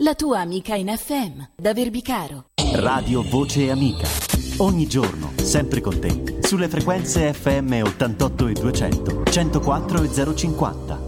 la tua amica in FM, da Verbicaro. Radio Voce Amica. Ogni giorno, sempre con te, sulle frequenze FM 88 e 200, 104 e 050.